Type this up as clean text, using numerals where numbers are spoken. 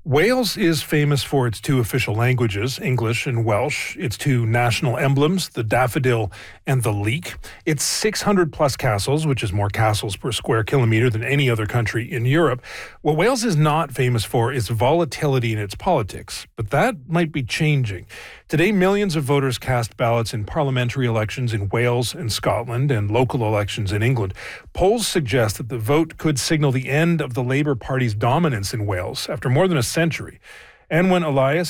Wales is famous for its two official languages, English and Welsh, its two national emblems, the daffodil and the leek, its 600 plus castles, which is more castles per square kilometre than any other country in Europe. What Wales is not famous for is volatility in its politics, but that might be changing. Today, millions of voters cast ballots in parliamentary elections in Wales and Scotland and local elections in England. Polls suggest that the vote could signal the end of the Labour Party's dominance in Wales after more than a century. Anwen Elias